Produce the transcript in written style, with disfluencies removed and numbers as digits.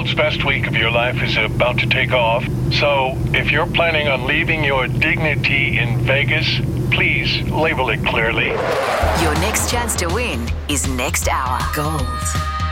world's best week of your life is about to take off. So, if you're planning on leaving your dignity in Vegas, please label it clearly. Your next chance to win is next hour. Gold.